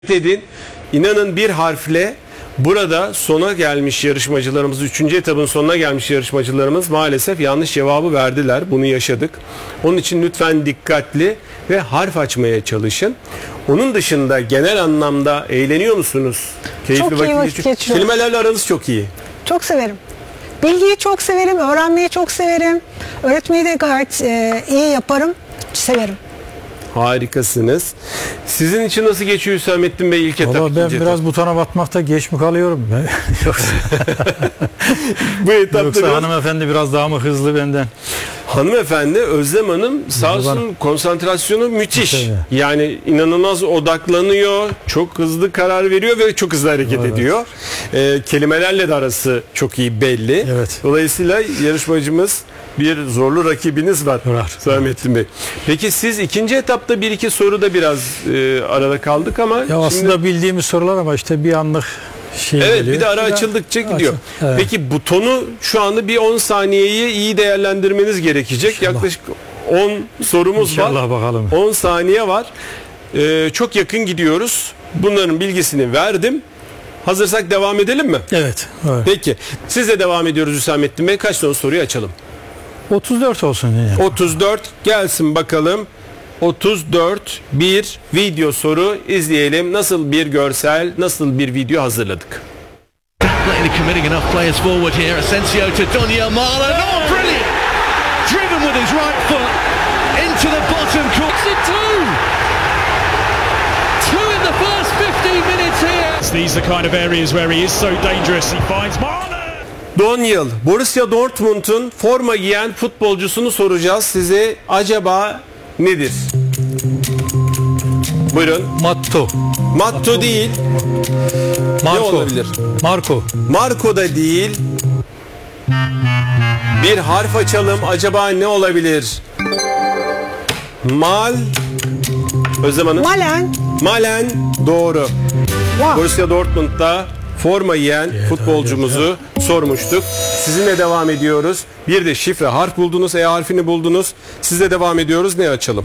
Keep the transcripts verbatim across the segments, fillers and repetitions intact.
edin. İnanın bir harfle burada sona gelmiş yarışmacılarımız, üçüncü etapın sonuna gelmiş yarışmacılarımız maalesef yanlış cevabı verdiler. Bunu yaşadık. Onun için lütfen dikkatli ve harf açmaya çalışın. Onun dışında genel anlamda eğleniyor musunuz? Keyifli Çok iyi vakit geçiriyorum. Kelimelerle aranız çok iyi. Çok severim. Bilgiyi çok severim, öğrenmeyi çok severim. Öğretmeyi de gayet e, iyi yaparım, severim. Harikasınız. Sizin için nasıl geçiyor Hüsamettin Bey ilk etap? Valla ben etap? biraz butona batmakta geç mi kalıyorum? Yoksa Bu etapta Yoksa biraz... hanımefendi biraz daha mı hızlı benden? Hanımefendi Özlem Hanım sağ olsun konsantrasyonu müthiş. Tabii. Yani inanılmaz odaklanıyor, çok hızlı karar veriyor ve çok hızlı hareket Evet. ediyor. Ee, kelimelerle de arası çok iyi belli. Evet. Dolayısıyla yarışmacımız bir zorlu rakibiniz var. Var. Hüsamettin Bey. Peki siz ikinci etapta bir iki soruda biraz e, arada kaldık ama Ya şimdi... aslında bildiğimiz sorular ama işte bir anlık şey Evet, geliyor. bir de ara Bir açıldıkça Açıl- gidiyor. Evet. Peki butonu şu anda bir on saniyeyi iyi değerlendirmeniz gerekecek. İnşallah. Yaklaşık on sorumuz İnşallah var. bakalım. on saniye var. Ee, çok yakın gidiyoruz. Bunların bilgisini verdim. Hazırsak devam edelim mi? Evet. evet. Peki. Sizle devam ediyoruz Hüsamettin Bey. Kaç tane soruyu açalım? otuz dört olsun yani. otuz dört gelsin bakalım. otuz dört bir video soru izleyelim. Nasıl bir görsel, nasıl bir video hazırladık? Clearly committing enough players forward here. Asensio to Donyell Mala. Oh, brilliant! Driven with his right foot into the bottom corner. Two! Two in the first fifteen minutes here. These are the kind of areas where he is so dangerous. He finds Mane. Donyell, Borussia Dortmund'un forma giyen futbolcusunu soracağız size. Acaba nedir? Buyurun. Matto. Matto değil. Marco. Ne olabilir? Marco. Marco da değil. Bir harf açalım. Acaba ne olabilir? Mal. Özlem Hanım. Malen, Malen. Doğru. wow. Borussia Dortmund'da forma giyen futbolcumuzu sormuştuk. Sizinle devam ediyoruz. Bir de şifre harf buldunuz. E harfini buldunuz. Sizle devam ediyoruz. Ne açalım?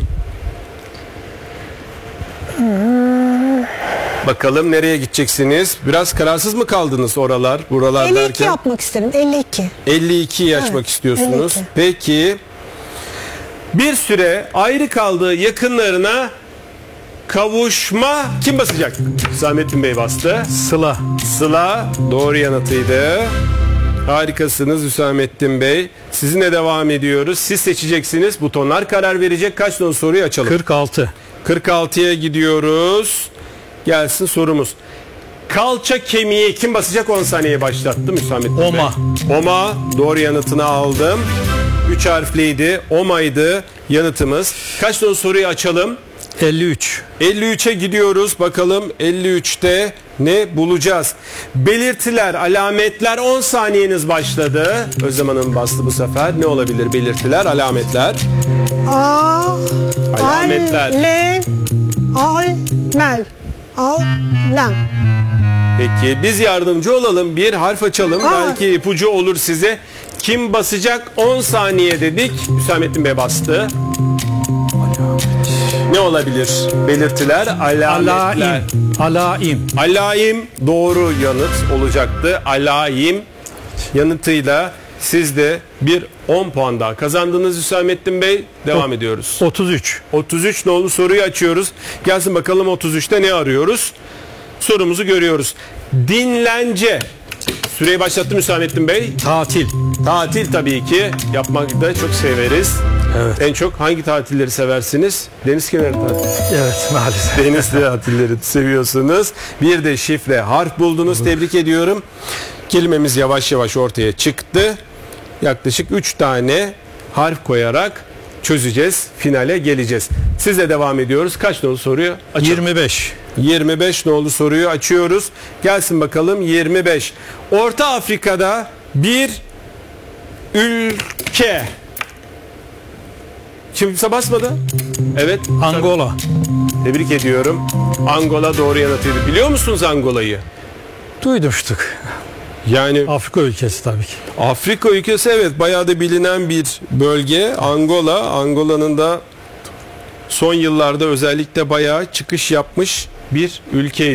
Bakalım nereye gideceksiniz? Biraz kararsız mı kaldınız oralar, buralar elli iki derken? yapmak isterim, elli iki. elli ikiyi açmak Evet, istiyorsunuz. elli iki. Peki bir süre ayrı kaldığı yakınlarına kavuşma kim basacak? Hüsamettin Bey bastı. Sıla. Sıla doğru yanıtıydı. Harikasınız Hüsamettin Bey. Sizinle devam ediyoruz. Siz seçeceksiniz. Butonlar karar verecek. Kaç tane soruyu açalım? kırk altı. kırk altıya gidiyoruz. Gelsin sorumuz. Kalça kemiği kim basacak? on saniye başlattım Hüsamettin Bey. Oma. Oma doğru yanıtını aldım. üç harfliydi. Oma'ydı yanıtımız. Kaç tane soruyu açalım? elli üç. elli üçe gidiyoruz. Bakalım elli üçte ne bulacağız? Belirtiler, alametler on saniyeniz başladı. Özlem Hanım bastı bu sefer. Ne olabilir belirtiler, alametler? A, Alametler. Al, L, Al, Mel, Al, Lem. Peki biz yardımcı olalım. Bir harf açalım. Aa. Belki ipucu olur size. Kim basacak? on saniye dedik. Hüsamettin Bey bastı. Ne olabilir? Belirtiler, alametler. Alaim. Alaim. Alaim doğru yanıt olacaktı. Alaim yanıtıyla siz de bir on puan daha kazandınız Hüsamettin Bey. Devam ediyoruz. otuz üç. otuz üç nolu soruyu açıyoruz. Gelsin bakalım otuz üçte ne arıyoruz? Sorumuzu görüyoruz. Dinlence. Süreyi başlattım Hüsamettin Bey. Tatil. Tatil tabii ki yapmak da çok severiz. Evet. En çok hangi tatilleri seversiniz? Deniz kenarı tatili. Evet maalesef. Deniz tatilleri seviyorsunuz. Bir de şifre harf buldunuz. Tebrik ediyorum. Kelimemiz yavaş yavaş ortaya çıktı. Yaklaşık üç tane harf koyarak çözeceğiz. Finale geleceğiz. Sizle devam ediyoruz. Kaç nolu soruyu açalım? yirmi beş. yirmi beş nolu soruyu açıyoruz. Gelsin bakalım yirmi beş. Orta Afrika'da bir ülke. Kimse basmadı? Evet. Angola. Tebrik ediyorum. Angola doğru yanıtıydı. Biliyor musunuz Angola'yı? Duymuştuk. Yani Afrika ülkesi tabii ki. Afrika ülkesi evet bayağı da bilinen bir bölge. Angola, Angola'nın da son yıllarda özellikle bayağı çıkış yapmış bir ülke